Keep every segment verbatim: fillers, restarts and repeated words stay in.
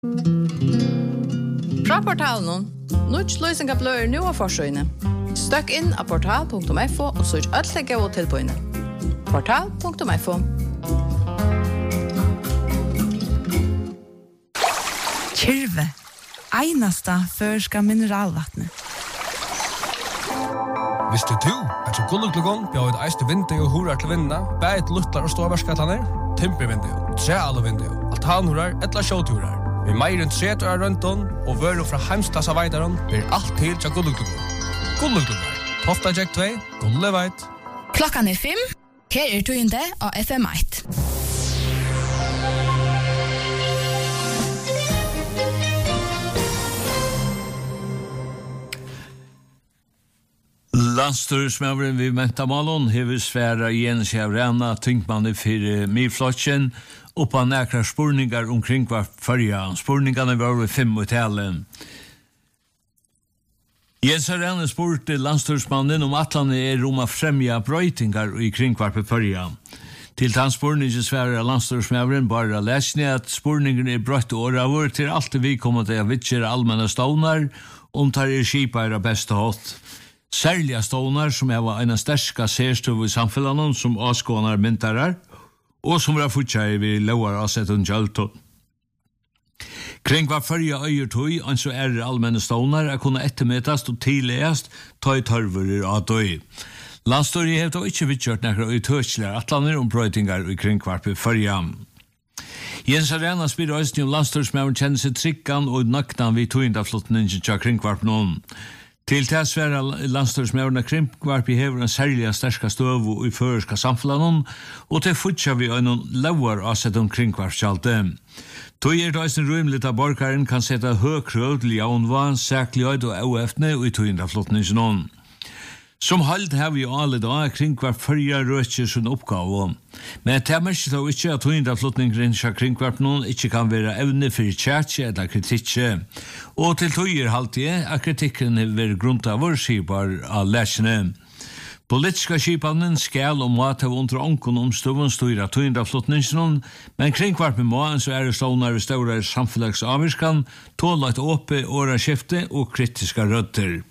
Fra portalen, Nuts løsninga blør nu av forsøyne. Støkk inn av portal punktum f o og søk alle gode tilbøyene. portal punktum f o. Kyrve, einasta førska mineralvattnet. Visste du at så kunne klokken bjør et eiste vindu og horar til vinda, bæt luttlar og ståverskataner, timpervindu, trealvindu, altanhorar, etla sjåturar. Vi meir enn tretur av rønton og vøru fra heimstassa veidaron blir alt til til gulluklukkar. Gulluklukkar, Tofta Jack två, Gulleveit. Klokkan er fem, her er tøyende av F M ett. Landstyrsmøveren vi menta malon hever sværa Jens Javrena tyngtmanne for myrflotjen oppa nekra spurningar omkring hva førja. Spurningane var over fem og talen. Jens Javrena spurte landstyrsmannen om at han er om å fremja brøytingar i kringkvarpe førja. Til den spurningen sværa landstyrsmøveren bare lesne at spurningen er brøyt åravur til alt vi kommer til å vitjere allmänna stånar om tar er skipar av beste hatt. Særliga stånar som er en sterska sérstuv i samfellanen som avskånar myntarar og som var fortsatt vi lovar avsett en gjølton. Kring hva førja øyertøy anså er allmänna stånar er kunne ettermetast og tidligast ta i tørvurer av døy. Landstøri hevde og ikke vittgjort nekra øytøysler atlaner om brøytingar i kring kvarpe førja. Jens Arena spyr òsni om landstørsmævren kjenner seg tryggan og naknan vi tøyndaflottningen til kring kvarpe noen. Til til svære landstyrsmøverne kringkvarp i hever en særlig sterska støv i føreska samfunnet, og til fortsatt vi en lauer avsett om kringkvarpskjalte. Tøy er det en rymligt at borgaren kan sette høykrøv til jaunvann, sæklighet og aueftene og i tøyndaflottningen. Som halvt har vi alle da kringkvarp førja røtjer sin oppgave. Men det er mest da ikke at tøyndaflottningen kringkvarp noen ikke kan være evne for kjærtje eller kritikkje. Og til tøyer halvt er at kritikken vil være grunnt av vår skipar av lesene. Politiska skipanen skal og mat av under ånkon om støvun styra tøyndaflottningen, men kringkvarp med måen så er det stånar ved større samfunnsaviskan, tåla et åpe åraskifte og kritiska røtter.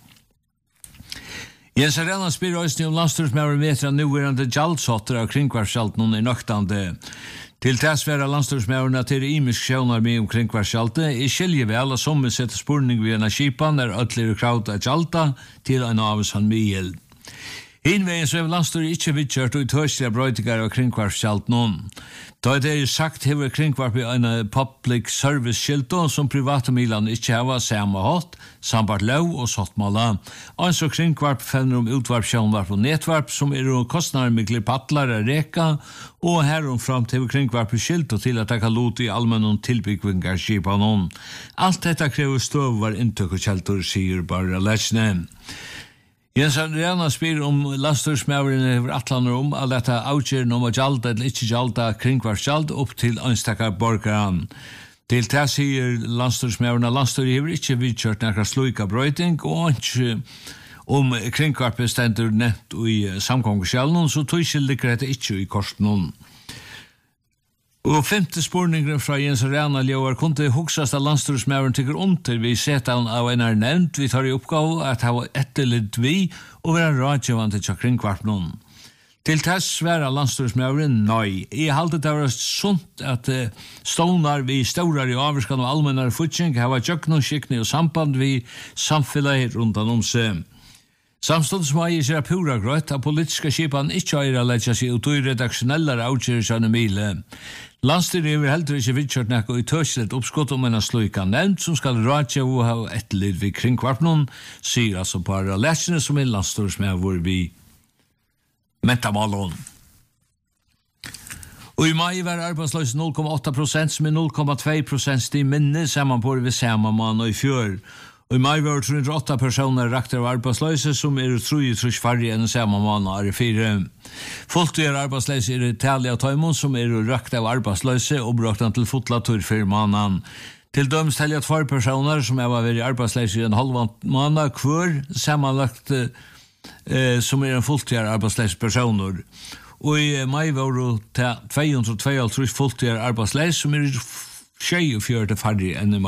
Jens Arena spyr òsni om landstyrsmøveren vet at nuverande gjaldsotter av kringkvarpsskjalten er nøktande. Til tæsværa landstyrsmøveren at det er imisk sjøvnar med om kringkvarpsskjalte, er skilje vel at som setter spurning ved en av skipan er øtligere krav av gjalda til en avsan mil. Innvegen så er landstyr ikke vidtgjørt og tøyslige brøytigar av kringkvarpsskjalten noen. Da det er sagt hever kringkvarp i en public service skilto som private milan ikke hava samme hatt, sambart lov og sottmala. Altså kringkvarp fenner om utvarp, sjønvarp og netvarp som er om kostnarmikler pattlar er reka, og herom fram til kringkvarp i skilto til at det kan lot i allmennom tilbyggvingar skipa noen. Alt dette krever støv var inntøk og kjeltor, sier bare lesne. Jens Arena spyr om landstyrsmøveren over atlaner om at dette avgjøren om å gjalda eller ikke gjalda kringkvarpsgjald opp til anstakar borgaren. Til det sier landstyrsmøveren at landstyr hever ikke vidkjørt nekra sluika brøyting og ikke om kringkvarpet stendur nett i samkongersjalen, så tøysil ligger dette ikke i korsten. Og femte spurningen fra Jens Arena Ljøvar kunne huksast at landstyrsmøveren tykker under vi setan av en er nevnt vi tar i oppgave at ha etterlitt vi og være rådgjøvande til kringkvarp noen. Til tess sværa landstyrsmøveren nei. Jeg halte det var sunt at uh, stånar vi staurar i averskan og allmennar futsing hava tjøknonskikkne og samband vi samfellet rundt om seg. Samstånd som eier seg pura grøtt av politiska skipan ikke eier å letja seg ut i redaksjonellare avgjørelsene mile. Landstyret er heller ikke vidtjørt nekko i tøslet oppskott om en sluika nevnt som skal rådja og ha etterlid ved kringkvarpnån, sier altså bare lesene som er landstyrsmøver vi metamalån. Og i mai var arbeidsløs null komma åtta prosent som er null komma två prosent i minne sammen på ved samme mann og i fjør. Og i mai var tre hundre og åtta personer rakt av arbeidsløse som er utrolig trus farlig enn samme mann og er fire. Folk er arbeidsløse er Italia og Taimon som er rakt av arbeidsløse og brukte til fotlatur for mannen. Til døms telja två personer som er vært arbeidsløse i en halv måned hver sammenlagt eh, som er en fulltid arbeidsløse personer. Og i mai var det to hundre og tjueto fulltid arbeidsløse som er tjej och fjörde färre än i